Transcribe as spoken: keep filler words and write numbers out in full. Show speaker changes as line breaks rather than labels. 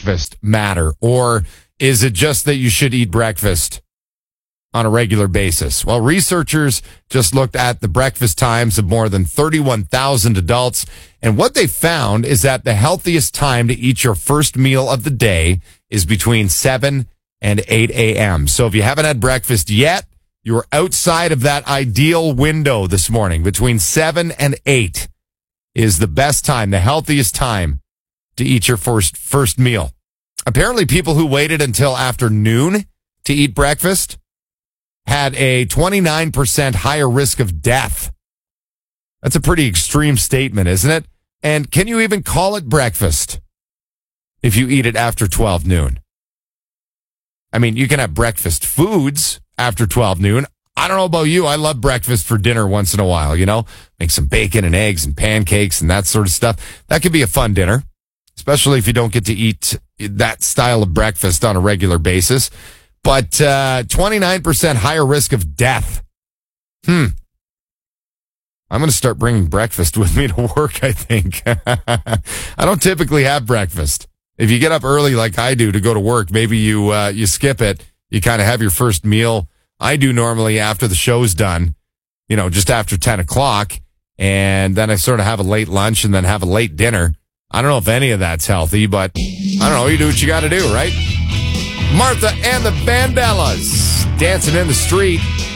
breakfast matter? Or is it just that you should eat breakfast on a regular basis? Well, researchers just looked at the breakfast times of more than thirty-one thousand adults. And what they found is that the healthiest time to eat your first meal of the day is between seven and eight a.m. So if you haven't had breakfast yet, you're outside of that ideal window this morning. Between seven and eight is the best time, the healthiest time to eat your first first meal. Apparently, people who waited until after noon to eat breakfast had a twenty-nine percent higher risk of death. That's a pretty extreme statement, isn't it? And can you even call it breakfast if you eat it after twelve noon? I mean, you can have breakfast foods after twelve noon. I don't know about you. I love breakfast for dinner once in a while, you know, make some bacon and eggs and pancakes and that sort of stuff. That could be a fun dinner, especially if you don't get to eat that style of breakfast on a regular basis. But uh, twenty-nine percent higher risk of death. Hmm. I'm going to start bringing breakfast with me to work, I think. I don't typically have breakfast. If you get up early like I do to go to work, maybe you uh, you skip it. You kind of have your first meal. I do normally after the show's done, you know, just after ten o'clock. And then I sort of have a late lunch and then have a late dinner. I don't know if any of that's healthy, but I don't know. You do what you got to do, right? Martha and the Vandellas dancing in the street.